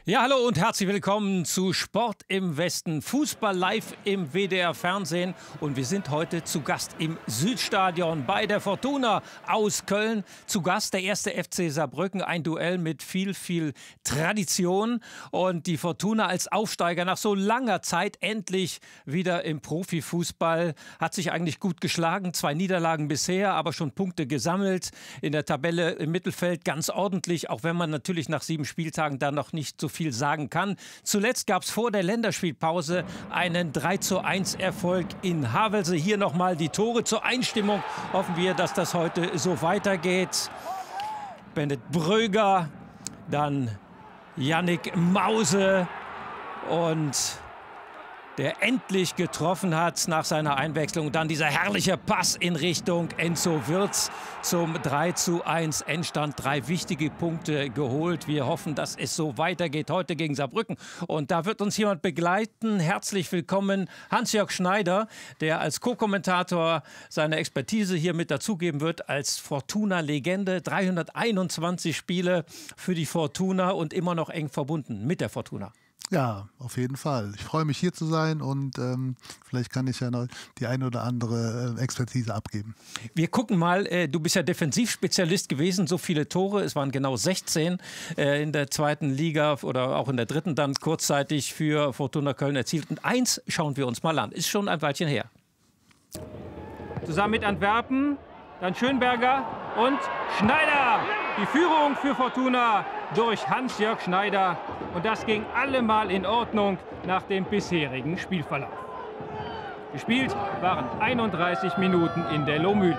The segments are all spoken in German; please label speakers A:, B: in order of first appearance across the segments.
A: Ja, hallo und herzlich willkommen zu Sport im Westen, Fußball live im WDR Fernsehen. Und wir sind heute zu Gast im Südstadion bei der Fortuna aus Köln. Zu Gast der erste FC Saarbrücken, ein Duell mit viel Tradition. Und die Fortuna als Aufsteiger nach so langer Zeit endlich wieder im Profifußball. Hat sich eigentlich gut geschlagen, 2 Niederlagen bisher, aber schon Punkte gesammelt. In der Tabelle im Mittelfeld ganz ordentlich, auch wenn man natürlich nach 7 Spieltagen da noch nicht so viel sagen kann. Zuletzt gab es vor der Länderspielpause einen 3:1 Erfolg in Havelse. Hier nochmal die Tore zur Einstimmung. Hoffen wir, dass das heute so weitergeht. Bennett Bröger, dann Yannick Mause und der endlich getroffen hat nach seiner Einwechslung. Dann dieser herrliche Pass in Richtung Enzo Wirtz zum 3:1. Endstand, 3 wichtige Punkte geholt. Wir hoffen, dass es so weitergeht heute gegen Saarbrücken. Und da wird uns jemand begleiten. Herzlich willkommen, Hans-Jörg Schneider, der als Co-Kommentator seine Expertise hier mit dazugeben wird, als Fortuna-Legende. 321 Spiele für die Fortuna und immer noch eng verbunden mit der Fortuna.
B: Ja, auf jeden Fall. Ich freue mich, hier zu sein und vielleicht kann ich ja noch die eine oder andere Expertise abgeben.
A: Wir gucken mal, du bist ja Defensivspezialist gewesen, so viele Tore, es waren genau 16 in der zweiten Liga oder auch in der dritten dann kurzzeitig für Fortuna Köln erzielt. Und eins schauen wir uns mal an, ist schon ein Weilchen her. Zusammen mit Antwerpen, dann Schönberger und Schneider. Die Führung für Fortuna durch Hans-Jörg Schneider. Und das ging allemal in Ordnung nach dem bisherigen Spielverlauf. Gespielt waren 31 Minuten in der Lohmühle.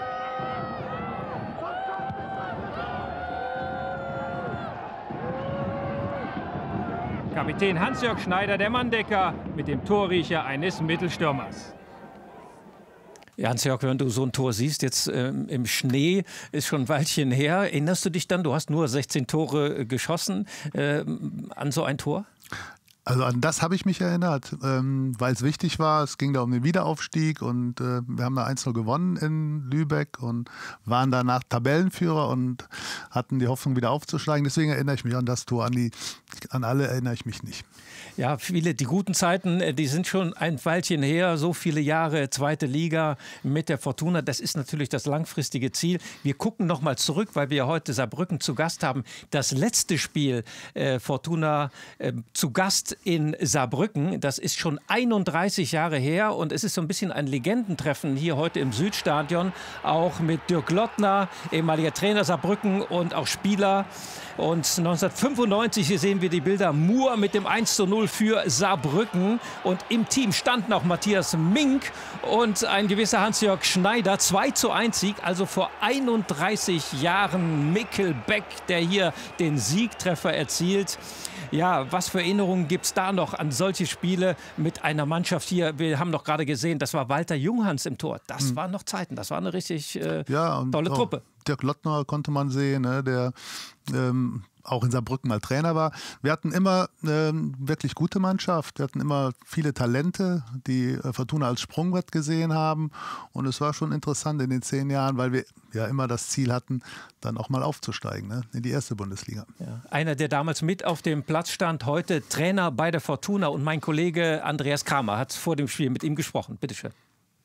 A: Kapitän Hans-Jörg Schneider, der Manndecker, mit dem Torriecher eines Mittelstürmers. Ja, Hans-Jörg, wenn du so ein Tor siehst, jetzt im Schnee, ist schon ein Weilchen her. Erinnerst du dich dann, du hast nur 16 Tore geschossen, an so ein Tor?
B: Also an das habe ich mich erinnert, weil es wichtig war. Es ging da um den Wiederaufstieg und wir haben da 1:0 gewonnen in Lübeck und waren danach Tabellenführer und hatten die Hoffnung, wieder aufzusteigen. Deswegen erinnere ich mich an das Tor. An alle erinnere ich mich nicht.
A: Ja, die guten Zeiten, die sind schon ein Weilchen her. So viele Jahre zweite Liga mit der Fortuna. Das ist natürlich das langfristige Ziel. Wir gucken noch mal zurück, weil wir heute Saarbrücken zu Gast haben. Das letzte Spiel Fortuna zu Gast in Saarbrücken, das ist schon 31 Jahre her. Und es ist so ein bisschen ein Legendentreffen hier heute im Südstadion. Auch mit Dirk Lottner, ehemaliger Trainer Saarbrücken und auch Spieler. Und 1995, hier sehen wir die Bilder, Mur mit dem 1:0 für Saarbrücken. Und im Team standen auch Matthias Mink und ein gewisser Hans-Jörg Schneider. 2:1 Sieg, also vor 31 Jahren Mikkel Beck, der hier den Siegtreffer erzielt. Ja, was für Erinnerungen gibt es da noch an solche Spiele mit einer Mannschaft hier? Wir haben doch gerade gesehen, das war Walter Junghans im Tor. Das waren noch Zeiten, das war eine richtig tolle Truppe.
B: Dirk Lottner konnte man sehen, ne, der auch in Saarbrücken mal Trainer war. Wir hatten immer wirklich gute Mannschaft. Wir hatten immer viele Talente, die Fortuna als Sprungbrett gesehen haben. Und es war schon interessant in den 10 Jahren, weil wir ja immer das Ziel hatten, dann auch mal aufzusteigen, ne, in die erste Bundesliga.
A: Ja. Einer, der damals mit auf dem Platz stand, heute Trainer bei der Fortuna. Und mein Kollege Andreas Kramer hat vor dem Spiel mit ihm gesprochen. Bitte schön.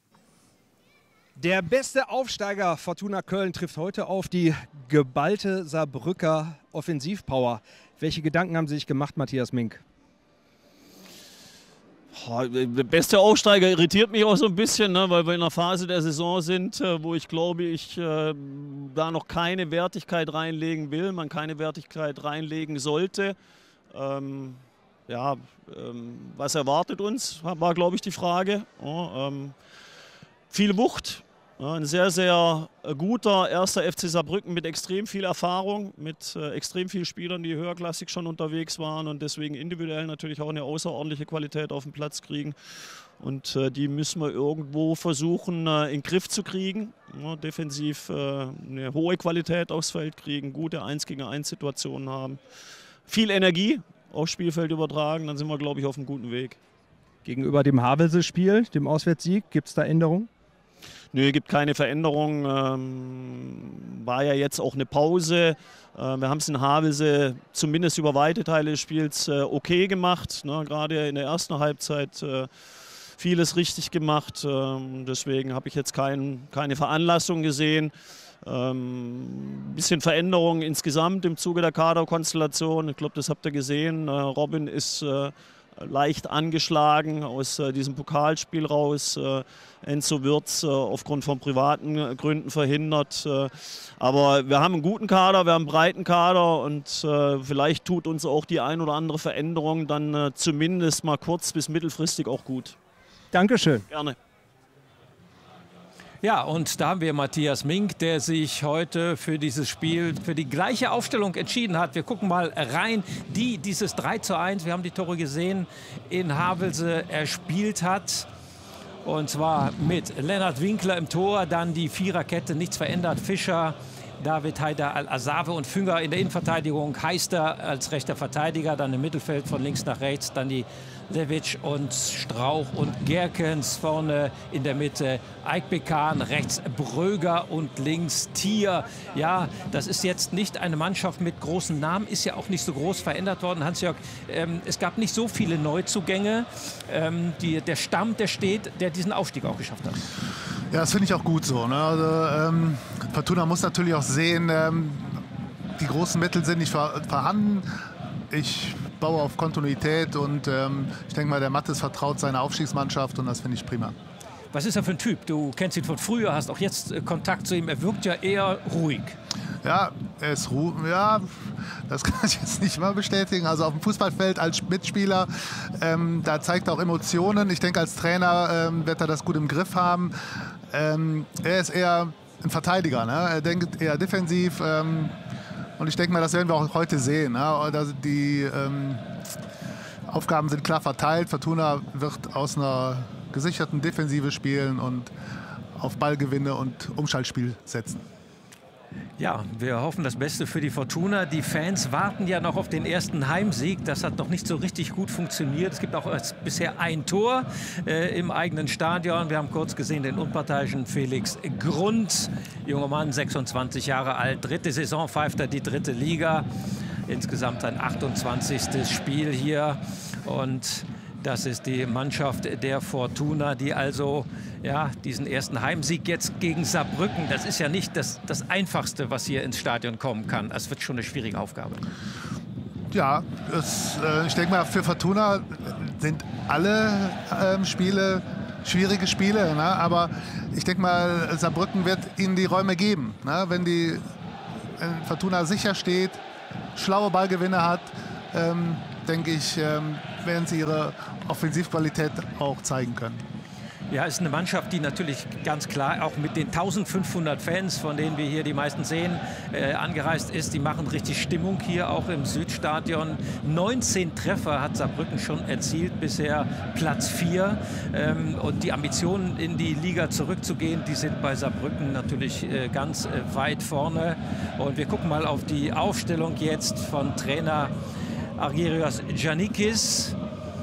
C: Der beste Aufsteiger Fortuna Köln trifft heute auf die geballte Saarbrücker Offensivpower. Welche Gedanken haben Sie sich gemacht, Matthias Mink?
D: Der beste Aufsteiger irritiert mich auch so ein bisschen, ne, weil wir in einer Phase der Saison sind, wo ich glaube, da noch keine Wertigkeit reinlegen will, man keine Wertigkeit reinlegen sollte. Was erwartet uns, war glaube ich die Frage. Viel Wucht. Ein sehr, sehr guter erster FC Saarbrücken mit extrem viel Erfahrung, mit extrem vielen Spielern, die höherklassig schon unterwegs waren und deswegen individuell natürlich auch eine außerordentliche Qualität auf den Platz kriegen. Und die müssen wir irgendwo versuchen, in den Griff zu kriegen. Defensiv eine hohe Qualität aufs Feld kriegen, gute 1-gegen-1 Situationen haben. Viel Energie aufs Spielfeld übertragen, dann sind wir, glaube ich, auf einem guten Weg.
C: Gegenüber dem Havelse-Spiel, dem Auswärtssieg, gibt es da Änderungen?
D: Nö, gibt keine Veränderung. War ja jetzt auch eine Pause. Wir haben es in Havelse zumindest über weite Teile des Spiels okay gemacht. Ne? Gerade in der ersten Halbzeit vieles richtig gemacht. Deswegen habe ich jetzt keine Veranlassung gesehen. Bisschen Veränderung insgesamt im Zuge der Kaderkonstellation. Ich glaube, das habt ihr gesehen. Robin ist leicht angeschlagen aus diesem Pokalspiel raus. Enzo Wirtz aufgrund von privaten Gründen verhindert. Aber wir haben einen guten Kader, wir haben einen breiten Kader und vielleicht tut uns auch die ein oder andere Veränderung dann zumindest mal kurz- bis mittelfristig auch gut.
C: Dankeschön.
D: Gerne.
A: Ja, und da haben wir Matthias Mink, der sich heute für dieses Spiel, für die gleiche Aufstellung entschieden hat. Wir gucken mal rein, dieses 3:1, wir haben die Tore gesehen, in Havelse erspielt hat. Und zwar mit Lennart Winkler im Tor, dann die Viererkette, nichts verändert. Fischer, David Haidar Al-Asawe und Fünger in der Innenverteidigung. Heister als rechter Verteidiger, dann im Mittelfeld von links nach rechts, dann die Levic und Strauch und Gerkens vorne in der Mitte, Eikbekan, rechts Bröger und links Thier. Ja, das ist jetzt nicht eine Mannschaft mit großen Namen, ist ja auch nicht so groß verändert worden. Hans-Jörg, es gab nicht so viele Neuzugänge. Der Stamm, der steht, der diesen Aufstieg auch geschafft hat.
B: Ja, das finde ich auch gut so. Ne? Also, Fortuna muss natürlich auch sehen, die großen Mittel sind nicht vorhanden. Ich baue auf Kontinuität und ich denke mal, der Mattes vertraut seiner Aufstiegsmannschaft und das finde ich prima.
A: Was ist er für ein Typ? Du kennst ihn von früher, hast auch jetzt Kontakt zu ihm. Er wirkt ja eher ruhig.
B: Ja, er ist ruhig. Ja, das kann ich jetzt nicht mal bestätigen. Also auf dem Fußballfeld als Mitspieler, da zeigt er auch Emotionen. Ich denke, als Trainer wird er das gut im Griff haben. Er ist eher ein Verteidiger. Ne? Er denkt eher defensiv. Und ich denke mal, das werden wir auch heute sehen. Ne? Die Aufgaben sind klar verteilt. Fortuna wird aus einer gesicherten Defensive spielen und auf Ballgewinne und Umschaltspiel setzen.
A: Ja, wir hoffen das Beste für die Fortuna. Die Fans warten ja noch auf den ersten Heimsieg. Das hat noch nicht so richtig gut funktioniert. Es gibt auch bisher ein Tor im eigenen Stadion. Wir haben kurz gesehen den unparteiischen Felix Grund. Junger Mann, 26 Jahre alt, dritte Saison, pfeift er die dritte Liga. Insgesamt sein 28. Spiel hier. Und das ist die Mannschaft der Fortuna, die also diesen ersten Heimsieg jetzt gegen Saarbrücken, das ist ja nicht das Einfachste, was hier ins Stadion kommen kann. Das wird schon eine schwierige Aufgabe.
B: Ja, ich denke mal, für Fortuna sind alle Spiele schwierige Spiele. Ne? Aber ich denke mal, Saarbrücken wird ihnen die Räume geben. Ne? Wenn Fortuna sicher steht, schlaue Ballgewinne hat, denke ich, werden sie ihre Offensivqualität auch zeigen können.
A: Ja, es ist eine Mannschaft, die natürlich ganz klar auch mit den 1500 Fans, von denen wir hier die meisten sehen, angereist ist. Die machen richtig Stimmung hier auch im Südstadion. 19 Treffer hat Saarbrücken schon erzielt, bisher Platz 4. Und die Ambitionen, in die Liga zurückzugehen, die sind bei Saarbrücken natürlich ganz weit vorne. Und wir gucken mal auf die Aufstellung jetzt von Trainer Argyrios Giannikis.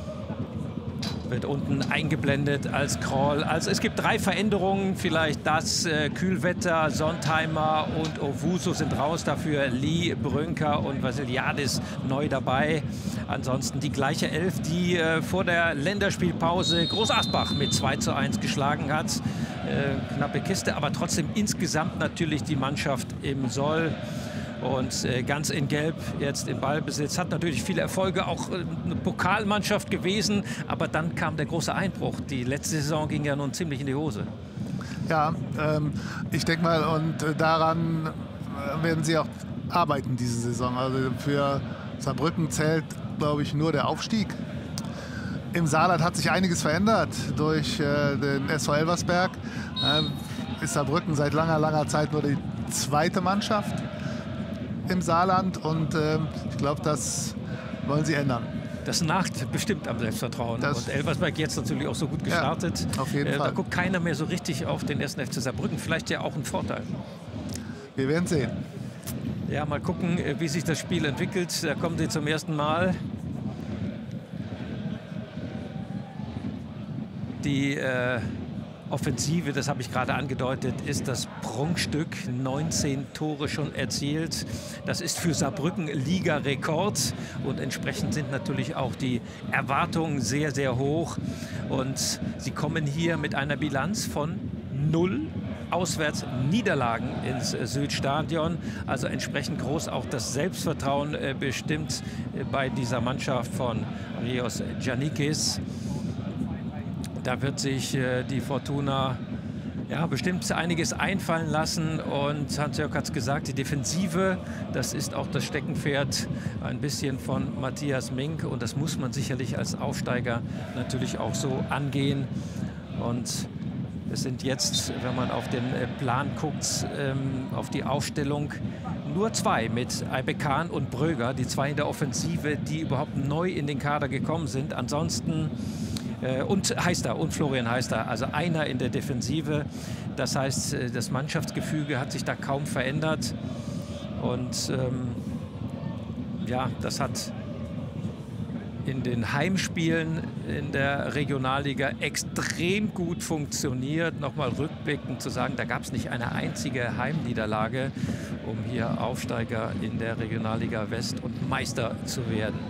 A: Wird unten eingeblendet als Crawl. Also es gibt 3 Veränderungen, vielleicht das Kühlwetter, Sontheimer und Owusu sind raus, dafür Lee, Brünker und Vasiliadis neu dabei. Ansonsten die gleiche Elf, die vor der Länderspielpause Groß Asbach mit 2:1 geschlagen hat. Knappe Kiste, aber trotzdem insgesamt natürlich die Mannschaft im Soll. Und ganz in Gelb jetzt im Ballbesitz. Hat natürlich viele Erfolge, auch eine Pokalmannschaft gewesen. Aber dann kam der große Einbruch. Die letzte Saison ging ja nun ziemlich in die Hose.
B: Ja, ich denke mal, und daran werden sie auch arbeiten diese Saison. Also für Saarbrücken zählt, glaube ich, nur der Aufstieg. Im Saarland hat sich einiges verändert durch den SV Elversberg. Ist Saarbrücken seit langer Zeit nur die zweite Mannschaft im Saarland und ich glaube, das wollen sie ändern.
A: Das nagt bestimmt am Selbstvertrauen. Und Elversberg jetzt natürlich auch so gut gestartet.
B: Ja, auf jeden Fall.
A: Da guckt keiner mehr so richtig auf den 1. FC Saarbrücken. Vielleicht ja auch ein Vorteil.
B: Wir werden sehen.
A: Ja, mal gucken, wie sich das Spiel entwickelt. Da kommen sie zum ersten Mal. Die Offensive, das habe ich gerade angedeutet, ist das Prunkstück. 19 Tore schon erzielt. Das ist für Saarbrücken Ligarekord. Und entsprechend sind natürlich auch die Erwartungen sehr, sehr hoch. Und sie kommen hier mit einer Bilanz von 0 Auswärtsniederlagen ins Südstadion. Also entsprechend groß auch das Selbstvertrauen bestimmt bei dieser Mannschaft von Rios Giannikis. Da wird sich die Fortuna bestimmt einiges einfallen lassen. Und Hans-Jörg hat es gesagt, die Defensive, das ist auch das Steckenpferd ein bisschen von Matthias Mink. Und das muss man sicherlich als Aufsteiger natürlich auch so angehen. Und es sind jetzt, wenn man auf den Plan guckt, auf die Aufstellung, nur 2 mit Aybekan und Bröger, die 2 in der Offensive, die überhaupt neu in den Kader gekommen sind. Ansonsten und Heister und Florian Heister, also einer in der Defensive. Das heißt, das Mannschaftsgefüge hat sich da kaum verändert. Und das hat in den Heimspielen in der Regionalliga extrem gut funktioniert. Nochmal rückblickend zu sagen, da gab es nicht eine einzige Heimniederlage, um hier Aufsteiger in der Regionalliga West und Meister zu werden.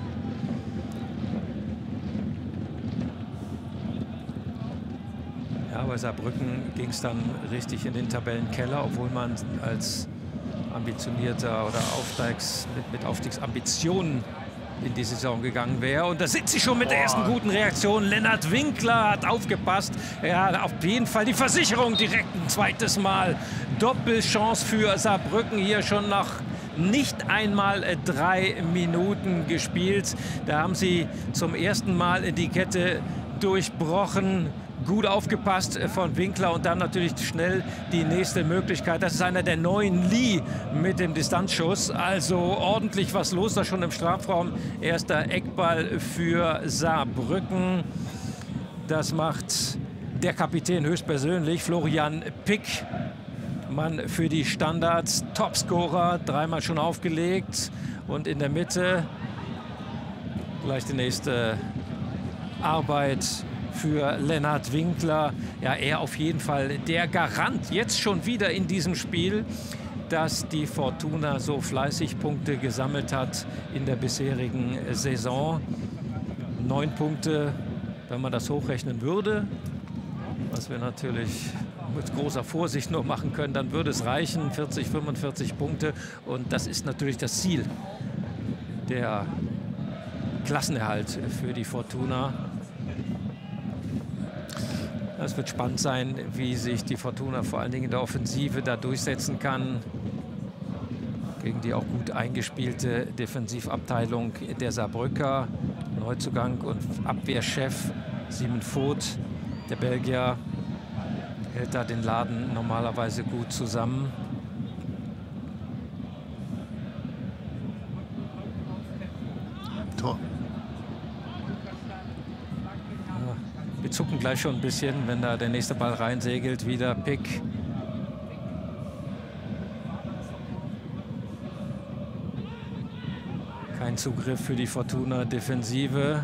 A: Ja, bei Saarbrücken ging es dann richtig in den Tabellenkeller, obwohl man als ambitionierter oder mit Aufstiegsambitionen in die Saison gegangen wäre. Und da sind sie schon mit der ersten guten Reaktion. Lennart Winkler hat aufgepasst. Er hat auf jeden Fall die Versicherung direkt ein zweites Mal. Doppelchance für Saarbrücken hier schon nach nicht einmal 3 Minuten gespielt. Da haben sie zum ersten Mal die Kette durchbrochen. Gut aufgepasst von Winkler und dann natürlich schnell die nächste Möglichkeit. Das ist einer der neuen Lee mit dem Distanzschuss. Also ordentlich was los da schon im Strafraum. Erster Eckball für Saarbrücken. Das macht der Kapitän höchstpersönlich, Florian Pick. Mann für die Standards, Topscorer, 3-mal schon aufgelegt. Und in der Mitte gleich die nächste Arbeit für Lennart Winkler. Ja, er auf jeden Fall der Garant jetzt schon wieder in diesem Spiel, dass die Fortuna so fleißig Punkte gesammelt hat in der bisherigen Saison. 9 Punkte, wenn man das hochrechnen würde, was wir natürlich mit großer Vorsicht nur machen können, dann würde es reichen, 40, 45 Punkte. Und das ist natürlich das Ziel, der Klassenerhalt für die Fortuna. Es wird spannend sein, wie sich die Fortuna vor allen Dingen in der Offensive da durchsetzen kann. Gegen die auch gut eingespielte Defensivabteilung der Saarbrücker. Neuzugang und Abwehrchef Simon Voth, der Belgier, hält da den Laden normalerweise gut zusammen.
B: Tor.
A: Wir zucken gleich schon ein bisschen, wenn da der nächste Ball reinsegelt. Wieder Pick. Kein Zugriff für die Fortuna Defensive.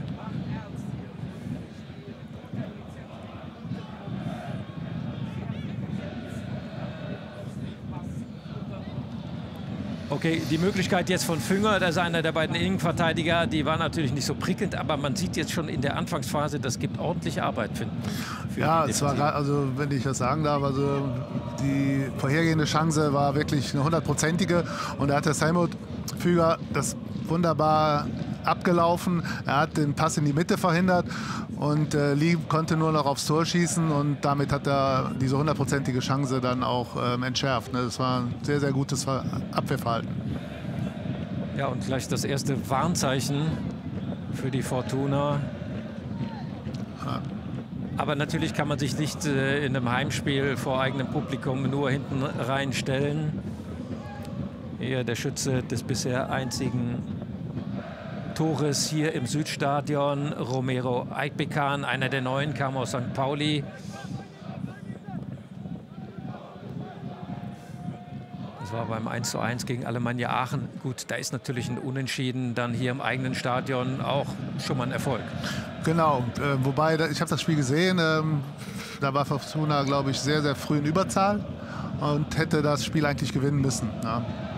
A: Okay, die Möglichkeit jetzt von Fünger, das ist einer der beiden Innenverteidiger, die war natürlich nicht so prickelnd, aber man sieht jetzt schon in der Anfangsphase, das gibt ordentlich Arbeit für
B: ja, es war gerade, also wenn ich das sagen darf, also die vorhergehende Chance war wirklich eine 100-prozentige und da hat der Simon Füger das wunderbar abgelaufen. Er hat den Pass in die Mitte verhindert und Lee konnte nur noch aufs Tor schießen und damit hat er diese 100-prozentige Chance dann auch entschärft. Ne? Das war ein sehr, sehr gutes Abwehrverhalten.
A: Ja, und gleich das erste Warnzeichen für die Fortuna.
B: Ja.
A: Aber natürlich kann man sich nicht in einem Heimspiel vor eigenem Publikum nur hinten reinstellen. Eher der Schütze des bisher einzigen Tores hier im Südstadion, Romero Aybekan, einer der Neuen, kam aus St. Pauli. Das war beim 1:1 gegen Alemannia Aachen. Gut, da ist natürlich ein Unentschieden dann hier im eigenen Stadion auch schon mal ein Erfolg.
B: Genau, wobei, ich habe das Spiel gesehen, da war Fortuna, glaube ich, sehr, sehr früh in Überzahl und hätte das Spiel eigentlich gewinnen müssen. Ja.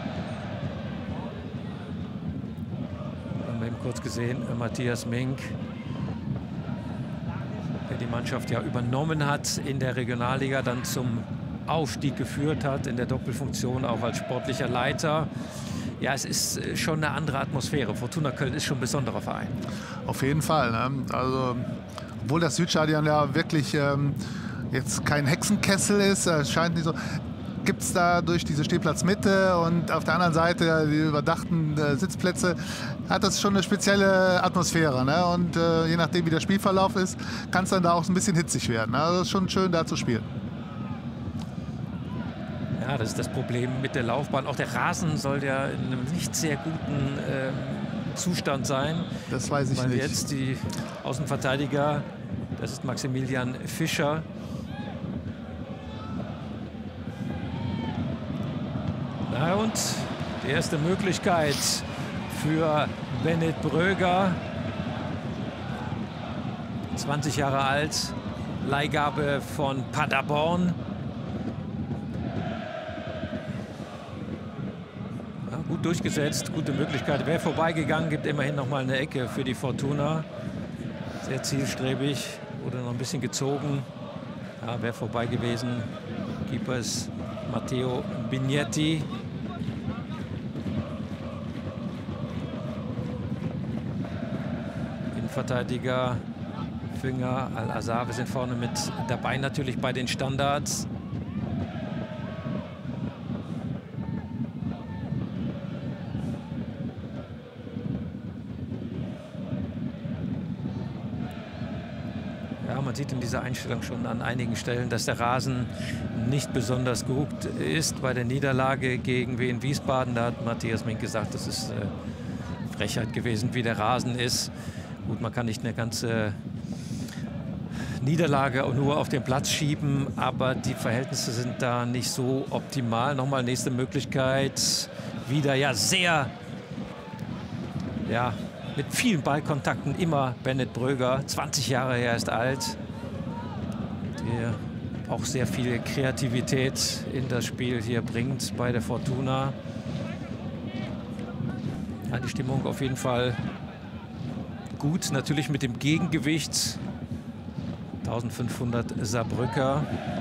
A: Haben wir eben kurz gesehen, Matthias Mink, der die Mannschaft ja übernommen hat in der Regionalliga, dann zum Aufstieg geführt hat, in der Doppelfunktion auch als sportlicher Leiter. Ja, es ist schon eine andere Atmosphäre. Fortuna Köln ist schon ein besonderer Verein.
B: Auf jeden Fall. Ne? Also, obwohl das Südstadion ja wirklich jetzt kein Hexenkessel ist, scheint nicht so, gibt es da durch diese Stehplatzmitte und auf der anderen Seite die überdachten Sitzplätze, hat das schon eine spezielle Atmosphäre. Ne? Und je nachdem, wie der Spielverlauf ist, kann es dann da auch ein bisschen hitzig werden. Also, es ist schon schön, da zu spielen.
A: Ja, das ist das Problem mit der Laufbahn. Auch der Rasen soll ja in einem nicht sehr guten Zustand sein.
B: Das weiß ich nicht.
A: Jetzt die Außenverteidiger, das ist Maximilian Fischer. Na und die erste Möglichkeit für Bennett Bröger. 20 Jahre alt, Leihgabe von Paderborn. Gut durchgesetzt, gute Möglichkeit. Wäre vorbeigegangen, gibt immerhin noch mal eine Ecke für die Fortuna. Sehr zielstrebig, wurde noch ein bisschen gezogen. Ja, wäre vorbei gewesen. Keeper ist Matteo Bignetti. Innenverteidiger Fünger, Al-Azhar, wir sind vorne mit dabei natürlich bei den Standards. Man sieht in dieser Einstellung schon an einigen Stellen, dass der Rasen nicht besonders gut ist. Bei der Niederlage gegen Wien Wiesbaden, da hat Matthias Mink gesagt, das ist Frechheit gewesen, wie der Rasen ist. Gut, man kann nicht eine ganze Niederlage nur auf den Platz schieben, aber die Verhältnisse sind da nicht so optimal. Nochmal nächste Möglichkeit. Wieder ja sehr, ja, mit vielen Ballkontakten immer Bennett Bröger, 20 Jahre her, ist alt, der auch sehr viel Kreativität in das Spiel hier bringt bei der Fortuna. Ja, die Stimmung auf jeden Fall gut, natürlich mit dem Gegengewicht. 1500 Saarbrücker.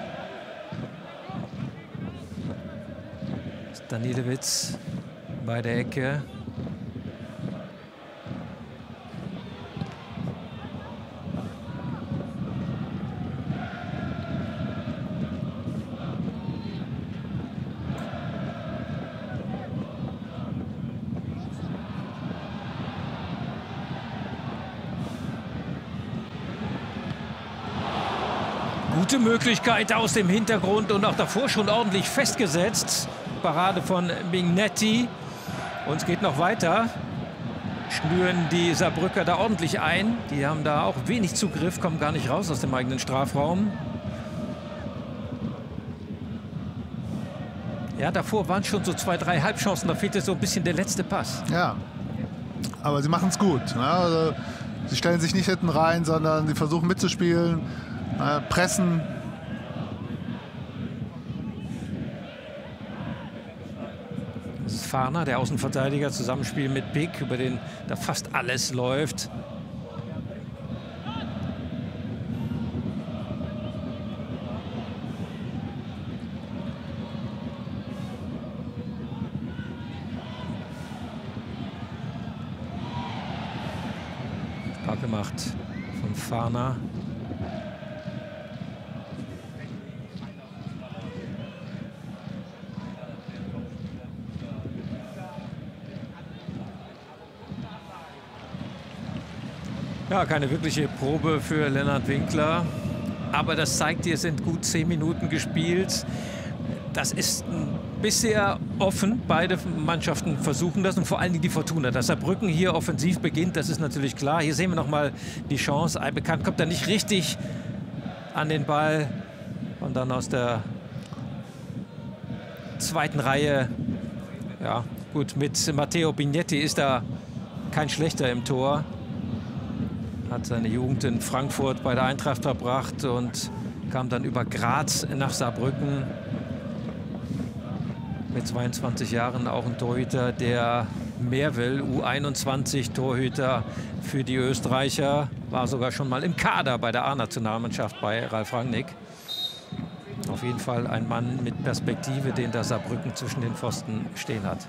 A: Danilewitz bei der Ecke. Gute Möglichkeit aus dem Hintergrund und auch davor schon ordentlich festgesetzt. Parade von Bignetti. Und es geht noch weiter. Schnüren die Saarbrücker da ordentlich ein. Die haben da auch wenig Zugriff, kommen gar nicht raus aus dem eigenen Strafraum. Ja, davor waren schon so 2, 3 Halbchancen. Da fehlte so ein bisschen der letzte Pass.
B: Ja, aber sie machen es gut. Ne? Also, sie stellen sich nicht hinten rein, sondern sie versuchen mitzuspielen. Pressen.
A: Das ist Farner, der Außenverteidiger, Zusammenspiel mit Big, über den da fast alles läuft. Stark gemacht von Farner. Ja, keine wirkliche Probe für Lennart Winkler. Aber das zeigt dir, es sind gut 10 Minuten gespielt. Das ist bisher offen. Beide Mannschaften versuchen das und vor allen Dingen die Fortuna. Dass Saarbrücken hier offensiv beginnt, das ist natürlich klar. Hier sehen wir noch mal die Chance. Eibekant kommt da nicht richtig an den Ball. Und dann aus der zweiten Reihe Ja, gut, mit Matteo Bignetti ist er kein schlechter im Tor. Hat seine Jugend in Frankfurt bei der Eintracht verbracht und kam dann über Graz nach Saarbrücken. Mit 22 Jahren auch ein Torhüter, der mehr will. U21-Torhüter für die Österreicher. War sogar schon mal im Kader bei der A-Nationalmannschaft bei Ralf Rangnick. Auf jeden Fall ein Mann mit Perspektive, den da Saarbrücken zwischen den Pfosten stehen hat.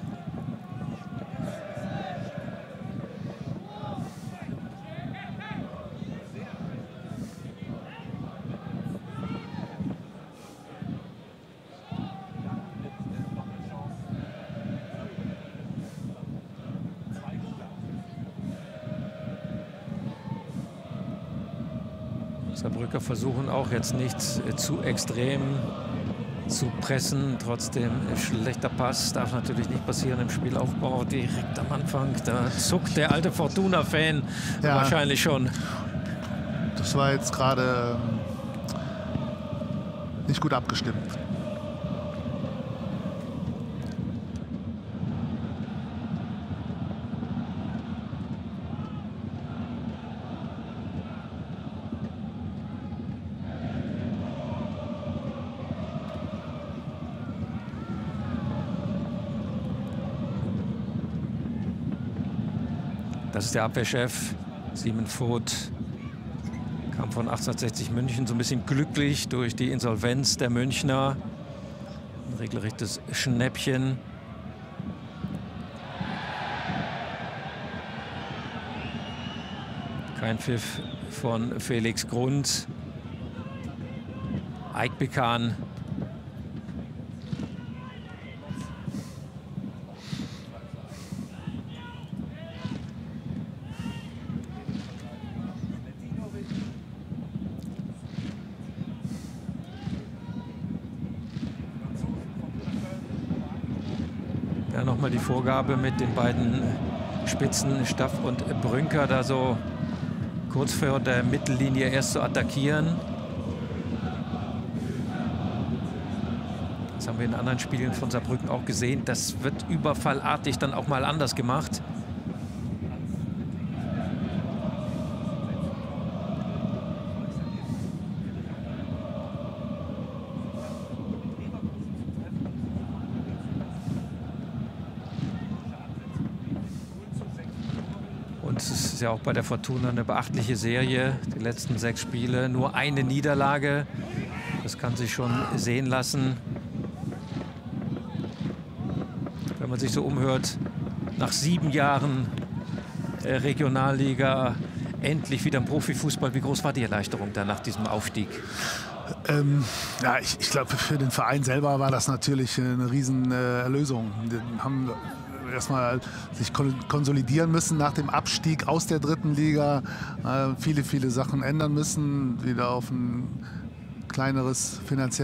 A: Saarbrücker versuchen auch jetzt nicht zu extrem zu pressen. Trotzdem schlechter Pass. Darf natürlich nicht passieren im Spielaufbau. Direkt am Anfang. Da zuckt der alte Fortuna-Fan wahrscheinlich schon.
B: Das war jetzt gerade nicht gut abgestimmt.
A: Das ist der Abwehrchef, Simon Voth, kam von 1860 München, so ein bisschen glücklich durch die Insolvenz der Münchner. Ein regelrechtes Schnäppchen. Kein Pfiff von Felix Grund. Eikbekan. Ja, nochmal die Vorgabe mit den beiden Spitzen Staff und Brünker, da so kurz vor der Mittellinie erst zu attackieren. Das haben wir in anderen Spielen von Saarbrücken auch gesehen. Das wird überfallartig dann auch mal anders gemacht. Und es ist ja auch bei der Fortuna eine beachtliche Serie. Die letzten 6 Spiele, nur eine Niederlage. Das kann sich schon sehen lassen. Wenn man sich so umhört, nach 7 Jahren Regionalliga, endlich wieder im Profifußball. Wie groß war die Erleichterung da nach diesem Aufstieg?
B: Ja, ich glaube, für den Verein selber war das natürlich eine riesen Erlösung. Die haben erstmal sich konsolidieren müssen nach dem Abstieg aus der 3. Liga. Viele Sachen ändern müssen, wieder auf ein kleineres finanzielles